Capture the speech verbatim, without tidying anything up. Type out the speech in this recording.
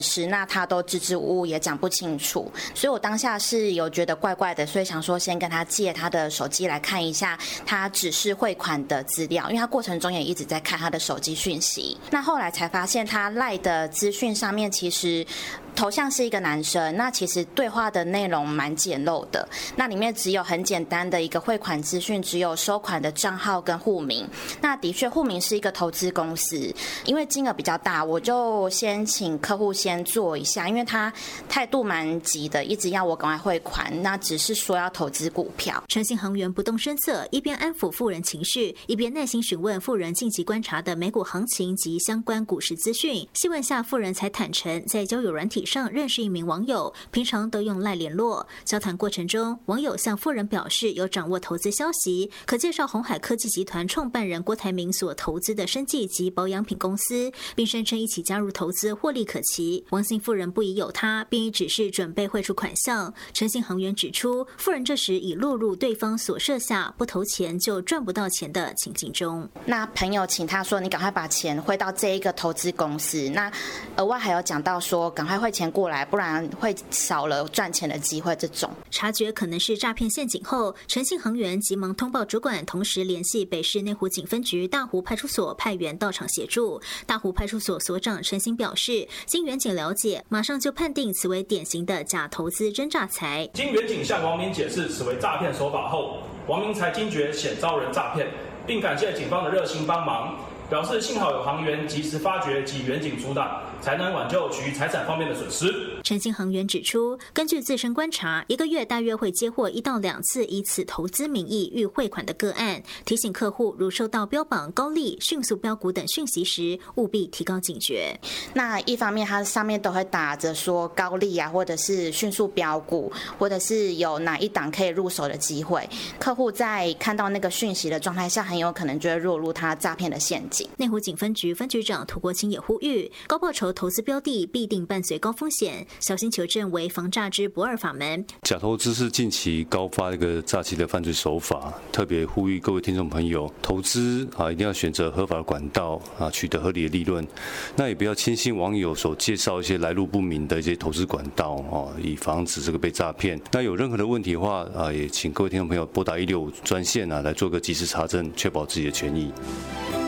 是，那他都支支吾吾，也讲不清楚，所以我当下是有觉得怪怪的，所以想说先跟他借他的手机来看一下他指示汇款的资料，因为他过程中也一直在看他的手机讯息。那后来才发现他 LINE 的资讯上面其实头像是一个男生，那其实对话的内容蛮简陋的，那里面只有很简单的一个汇款资讯，只有收款的账号跟户名。那的确户名是一个投资公司，因为金额比较大，我就先请客户先做一下，因为他态度蛮急的，一直要我赶快汇款，那只是说要投资股票。 陈姓行员不动声色，一边安抚妇人情绪，一边耐心询问妇人近期观察的美股行情及相关股市资讯。细问下，妇人才坦诚在交友软体上认识一名网友，平常都用赖联络。交谈过程中，网友向妇人表示有掌握投资消息，可介绍鸿海科技集团创办人郭台铭所投资的生技及保养品公司，并声称一起加入投资获利可期。王姓妇人不疑有他，并已指示准备汇出款项。陈姓行员指出，妇人这时已落入对方所设下不投钱就赚不到钱的情境中。 那朋友请他说，你赶快把钱汇到这一个投资公司。那额外还有讲到说，赶快汇钱过来，不然会少了赚钱的机会。这种察觉可能是诈骗陷阱后，陈姓行员急忙通报主管，同时联系北市内湖警分局大湖派出所派员到场协助。大湖派出所所长陈兴表示，经员警了解，马上就判定此为典型的假投资真诈财。 经员警向王明解释此为诈骗手法后，王明才惊觉险遭人诈骗，并感谢警方的热心帮忙，表示幸好有行员及时发觉及员警阻挡，才能挽救其财产方面的损失。 陈姓行员指出，根据自身观察，一个月大约会接获一到两次以此投资名义欲汇款的个案，提醒客户如收到标榜高利、迅速标股等讯息时，务必提高警觉。 那一方面，它上面都会打着说高利啊，或者是迅速标股，或者是有哪一档可以入手的机会。客户在看到那个讯息的状态下，很有可能就会落入他诈骗的陷阱。 内湖警分局分局长涂国清也呼吁，高报酬投资标的必定伴随高风险，小心求证为防诈之不二法门。 假投资是近期高发一个诈欺的犯罪手法，特别呼吁各位听众朋友，投资啊一定要选择合法的管道啊，取得合理的利润。那也不要轻信网友所介绍一些来路不明的一些投资管道哦，以防止这个被诈骗。那有任何的问题的话啊，也请各位听众朋友拨打一六五专线啊，来做个及时查证，确保自己的权益。